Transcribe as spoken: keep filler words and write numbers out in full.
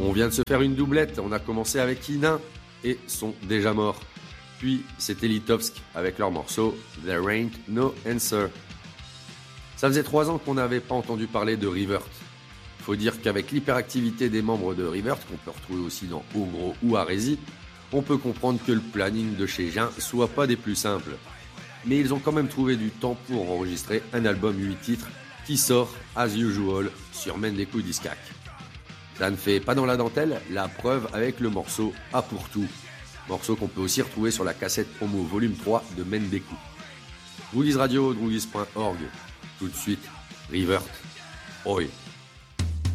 On vient de se faire une doublette, on a commencé avec Ina et Sont déjà morts. Puis c'était Litovsk avec leur morceau There Ain't No Answer. Ça faisait trois ans qu'on n'avait pas entendu parler de Revert. Faut dire qu'avec l'hyperactivité des membres de Revert, qu'on peut retrouver aussi dans Ogro ou Arésie, on peut comprendre que le planning de chez Jean soit pas des plus simples. Mais ils ont quand même trouvé du temps pour enregistrer un album huit titres qui sort, as usual, sur Mendeku Discac. Ça ne fait pas dans la dentelle, la preuve avec le morceau A pour tout. Morceau qu'on peut aussi retrouver sur la cassette promo volume trois de Mendeku. Droogies Radio, droogies point org. Tout de suite, Revert. Oi.